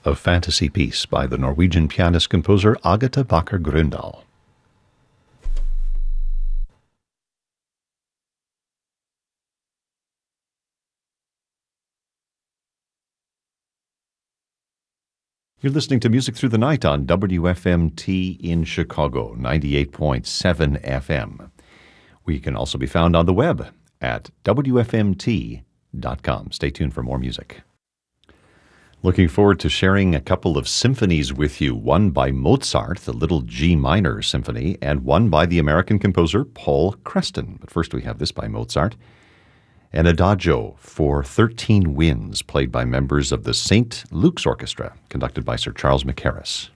a fantasy piece by the Norwegian pianist-composer Agathe Bakker Grøndahl. You're listening to Music Through the Night on WFMT in Chicago, 98.7 FM. We can also be found on the web at WFMT.com. Stay tuned for more music. Looking forward to sharing a couple of symphonies with you, one by Mozart, the Little G Minor Symphony, and one by the American composer Paul Creston. But first we have this by Mozart, an Adagio for 13 winds, played by members of the St. Luke's Orchestra, conducted by Sir Charles Mackerras.